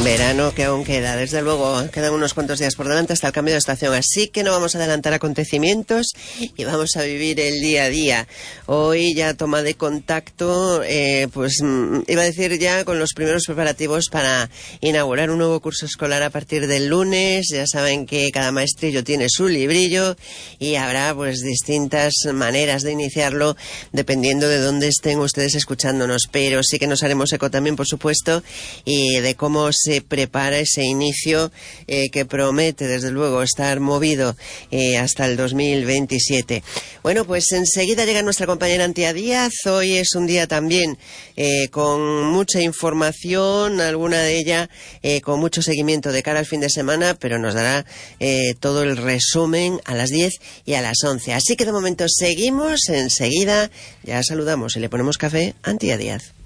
Verano que aún queda, desde luego, quedan unos cuantos días por delante hasta el cambio de estación, así que no vamos a adelantar acontecimientos y vamos a vivir el día a día. Hoy ya toma de contacto, iba a decir ya con los primeros preparativos para inaugurar un nuevo curso escolar a partir del lunes. Ya saben que cada maestrillo tiene su librillo y habrá pues distintas maneras de iniciarlo dependiendo de dónde estén ustedes escuchándonos, pero sí que nos haremos eco también, por supuesto, y de cómo se prepara ese inicio que promete, desde luego, estar movido hasta el 2027. Bueno, pues enseguida llega nuestra compañera Antía Díaz. Hoy es un día también con mucha información, alguna de ella con mucho seguimiento de cara al fin de semana, pero nos dará todo el resumen a las 10 y a las 11. Así que de momento seguimos, enseguida ya saludamos y le ponemos café a Antía Díaz.